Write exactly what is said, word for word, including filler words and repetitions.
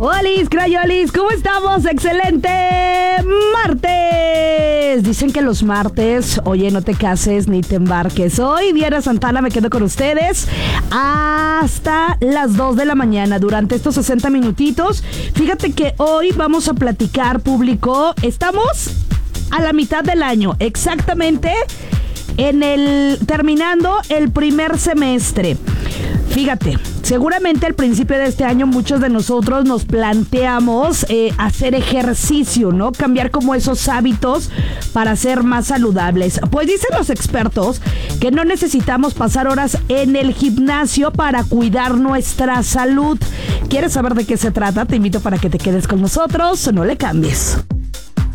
Olis, crayolis, ¿cómo estamos? ¡Excelente martes! Dicen que los martes, oye, no te cases ni te embarques. Hoy, Diana Santana, me quedo con ustedes hasta las dos de la mañana durante estos sesenta minutitos. Fíjate que hoy vamos a platicar, público. Estamos a la mitad del año, exactamente en el terminando el primer semestre. Fíjate, seguramente al principio de este año muchos de nosotros nos planteamos eh, hacer ejercicio, ¿no? Cambiar como esos hábitos para ser más saludables. Pues dicen los expertos que no necesitamos pasar horas en el gimnasio para cuidar nuestra salud. ¿Quieres saber de qué se trata? Te invito para que te quedes con nosotros, no le cambies.